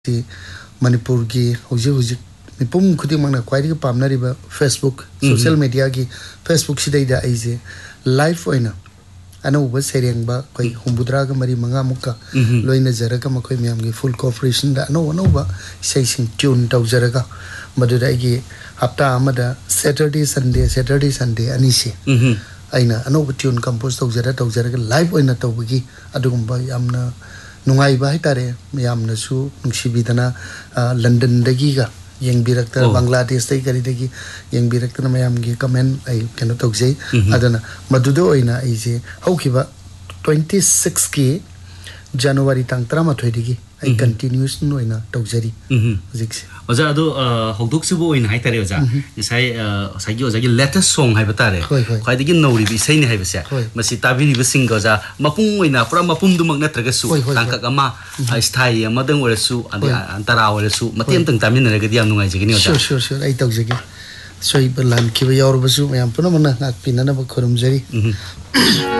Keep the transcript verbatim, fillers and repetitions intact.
मणिपुर की हुजिक हुजिक मिपुम खुदिमंगना क्वाइदि पामनरिबा Facebook social media की Facebook सिदैदा आइजे live ओइना अनौब सेरेंगबा कोई हुंबुद्रा का मरी मंगा मुक्का लोइना जरगा मखोय म्याम की फुल कोऑपरेशन दा अनौ अनौबा सेसिंग ट्यून तौजरगा मदुदा की हप्ता अमदा Saturday Sunday Saturday Sunday अनिसे अइना अनौब tune compose तौजरा तौजरगा live ओइना तौबगी अदुगुंबा यामना नुंगाइबा हाइतारे यामनसु नुंसिबिदना London दगीगा यंगबिरक्ता Bangladesh दगी करी दगी यंगबिरक्ता मयामगी कमेंट आई केनो तौजै अदना मदुदो ओइना आइजे हौखिबा छब्बीस की जनवरी तांग तेरामाथोय दगी आई कंटिन्यूस नोइना तौजरी जिक्से ओजा अदो हौदुकसिबो ओइन हाइतारे ओजा इसai साइगी ओजागी लेटेस्ट सॉन्ग हाइबा तारे खाइदगी नौरी बि सैनि हाइबसे मसि ताबिरि बि सिंग ओजा मपुंग ओइना पुरा मपुम दुमक नत्रगसु तांकक अमा स्थाई अमदंग ओरसु अंतरा ओरसु मतेम तंग तामिनरगदि याम नुंगाइ जगनि ओजा sure sure sure I तौजगी सोइ Balan किबा यावरबसु मयाम पुना मना नाक पिनना ब खरुमजरी